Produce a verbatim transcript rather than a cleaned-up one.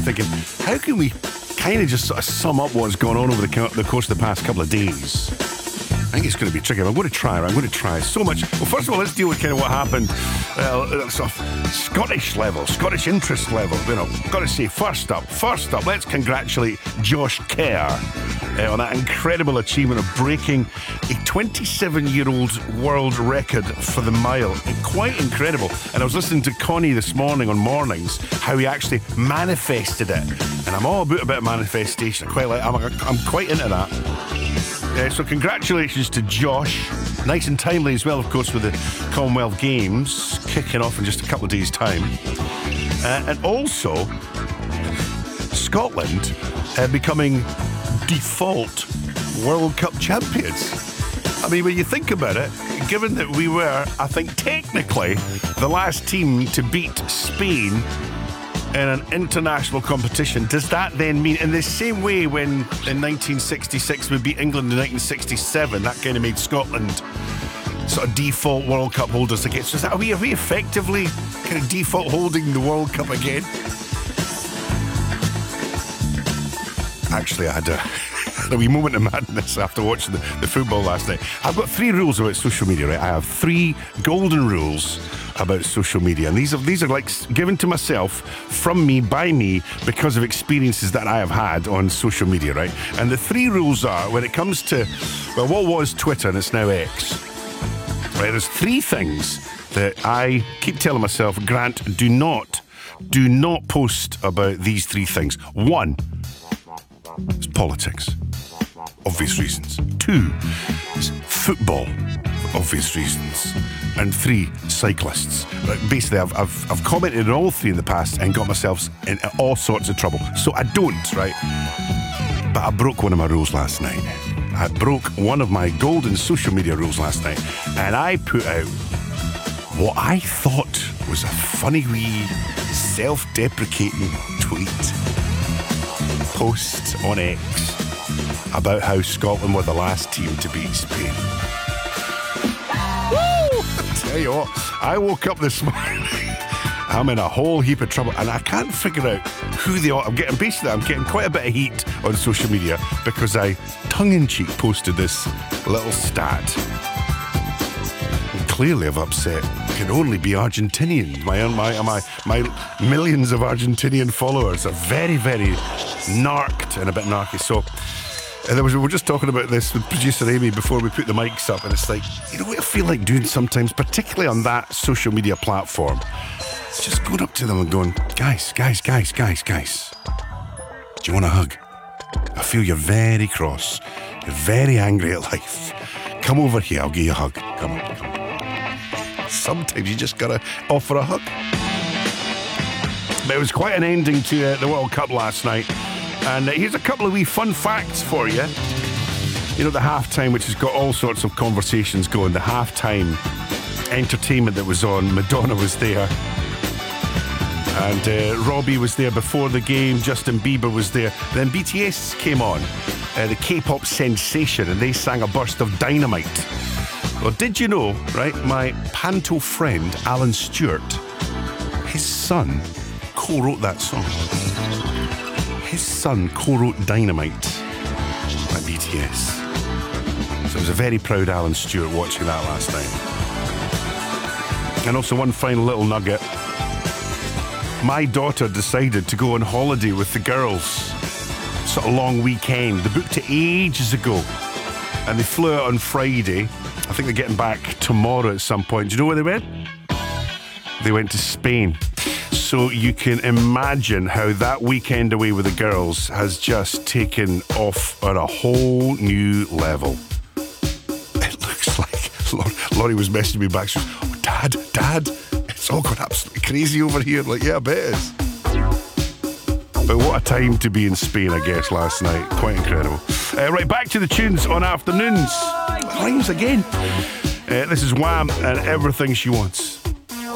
thinking, how can we kind of just sort of sum up what's gone on over the, co- the course of the past couple of days? I think it's going to be tricky. I'm going to try. I'm going to try so much. Well, first of all, let's deal with kind of what happened uh, at sort of Scottish level, Scottish interest level. You know, got to say, first up, first up, let's congratulate Josh Kerr uh, on that incredible achievement of breaking a twenty-seven-year-old world record for the mile. Quite incredible. And I was listening to Connie this morning on Mornings, how he actually manifested it. And I'm all about a bit of manifestation. I quite like. I'm, I'm quite into that. Uh, so congratulations to Josh. Nice and timely as well, of course, with the Commonwealth Games kicking off in just a couple of days' time. Uh, and also, Scotland uh, becoming default World Cup champions. I mean, when you think about it, given that we were, I think, technically the last team to beat Spain in an international competition, does that then mean, in the same way when in nineteen sixty-six we beat England in nineteen sixty-seven, that kind of made Scotland sort of default World Cup holders again? So is that, are we, are we effectively kind of default holding the World Cup again? Actually, I had a, a wee moment of madness after watching the, the football last night. I've got three rules about social media, right? I have three golden rules about social media, and these are these are like given to myself from me by me because of experiences that I have had on social media, right? And the three rules are, when it comes to, well, what was Twitter and it's now X, right? There's three things that I keep telling myself, Grant, do not do not post about these three things. One, it's politics, obvious reasons. Two, it's football, obvious reasons. And three, cyclists. Right, basically, I've, I've I've commented on all three in the past and got myself in all sorts of trouble. So I don't, right? But I broke one of my rules last night. I broke one of my golden social media rules last night, and I put out what I thought was a funny wee self-deprecating tweet post on X about how Scotland were the last team to beat Spain. Tell you what, I woke up this morning, I'm in a whole heap of trouble, and I can't figure out who they are. I'm getting, basically, I'm getting quite a bit of heat on social media because I, tongue-in-cheek, posted this little stat. And clearly I've upset. It can only be Argentinians. My, my, my, my millions of Argentinian followers are very, very narked and a bit narky. So, and there was, we were just talking about this with producer Amy before we put the mics up, and it's like, you know what I feel like doing sometimes, particularly on that social media platform? It's just going up to them and going, guys, guys, guys, guys, guys, do you want a hug? I feel you're very cross. You're very angry at life. Come over here, I'll give you a hug. Come on, come on. Sometimes you just gotta offer a hug. But it was quite an ending to uh, the World Cup last night. And uh, here's a couple of wee fun facts for you. You know, the halftime, which has got all sorts of conversations going, the halftime entertainment that was on, Madonna was there. And uh, Robbie was there before the game, Justin Bieber was there. Then B T S came on, uh, the K-pop sensation, and they sang a burst of dynamite. Well, did you know, right, my panto friend, Alan Stewart, his son co-wrote that song. His son co-wrote Dynamite by B T S. So it was a very proud Alan Stewart watching that last night. And also one final little nugget. My daughter decided to go on holiday with the girls. Sort of long weekend. They booked it ages ago. And they flew out on Friday. I think they're getting back tomorrow at some point. Do you know where they went? They went to Spain. So you can imagine how that weekend away with the girls has just taken off on a whole new level. It looks like Laurie was messaging me back. She was, oh, Dad, Dad, it's all gone absolutely crazy over here. Like, yeah, I bet it is. But what a time to be in Spain, I guess, last night. Quite incredible. Uh, right, back to the tunes on afternoons. Rhymes again. Uh, this is Wham and Everything She Wants.